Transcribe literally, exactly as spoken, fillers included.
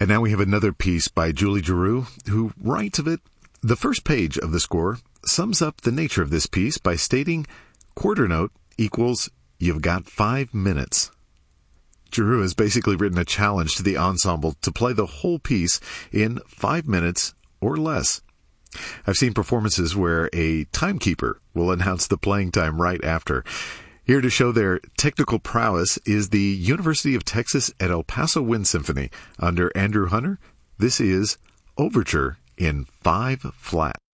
And now we have another piece by Julie Giroux, who writes of it. The first page of the score sums up the nature of this piece by stating quarter note equals you've got five minutes. Giroux has basically written a challenge to the ensemble to play the whole piece in five minutes or less. I've seen performances where a timekeeper will announce the playing time right after. Here to show their technical prowess is the University of Texas at El Paso Wind Symphony. Under Andrew Hunter, this is Overture in five flat.